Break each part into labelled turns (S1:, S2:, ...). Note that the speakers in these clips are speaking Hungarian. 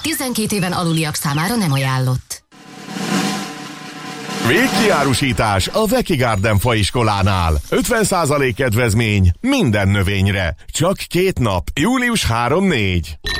S1: 12 éven aluliak számára nem ajánlott.
S2: Végkiárusítás a Veki Garden faiskolánál. 50% kedvezmény minden növényre. Csak 2 nap, július 3-4.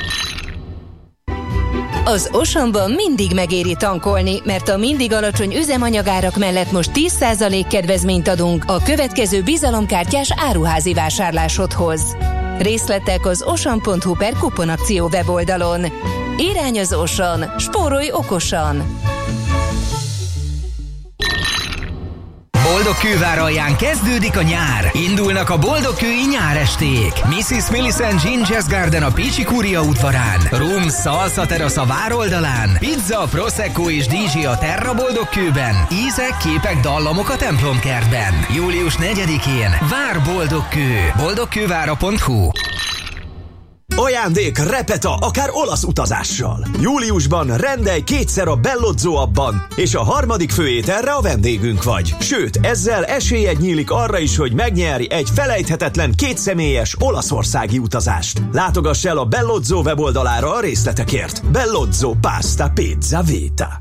S3: Az Auchanban mindig megéri tankolni, mert a mindig alacsony üzemanyagárak mellett most 10% kedvezményt adunk a következő bizalomkártyás áruházi vásárlásodhoz. Részletek az auchan.hu/kuponakció weboldalon. Irány az Auchan, spórolj okosan!
S4: Boldog Kővár alján kezdődik a nyár. Indulnak a boldogkői nyáresték. Mrs. Millicent Gin Jazz Garden a Pécsi Kúria udvarán. Rum Salsa Terrasz a vároldalán. Pizza, Prosecco és DJ a Terra Boldogkőben. Ízek, képek, dallamok a templomkertben. Július 4-én vár Boldogkő. boldogkővára.hu.
S5: Ajándék Repeta, akár olasz utazással. Júliusban rendelj 2-szer a Bellozzo appban, és a 3. főételre a vendégünk vagy. Sőt, ezzel esélyed nyílik arra is, hogy megnyerj egy felejthetetlen 2 személyes olaszországi utazást. Látogass el a Bellozzo weboldalára a részletekért. Bellozzo Pasta Pizza Vita.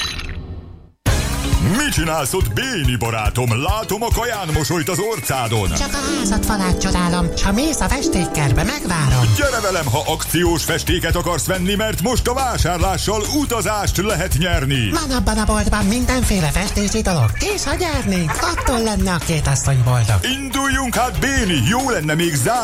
S6: Mit csinálsz ott, Béni barátom? Látom a kaján mosolyt az orcádon.
S7: Csak a házat falát csodálom, s ha mész a festékkertbe, megvárom.
S6: Gyere velem, ha akciós festéket akarsz venni, mert most a vásárlással utazást lehet nyerni.
S7: Van abban a boltban mindenféle festési dolog, és ha nyernénk, attól lenne a 2 asszony boldog.
S6: Induljunk hát, Béni, jó lenne még zárni